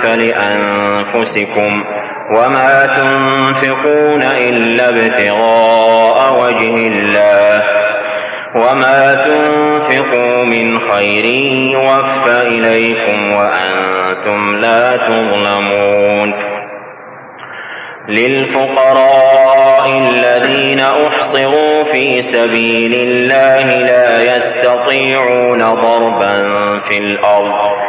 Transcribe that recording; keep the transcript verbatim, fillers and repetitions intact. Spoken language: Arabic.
فلأنفسكم وما تنفقون إلا ابتغاء وجه الله وما تنفقوا من خير يوفى إليكم وأنتم لا تظلمون. للفقراء الذين أحصروا في سبيل الله لا يستطيعون ضربا في الأرض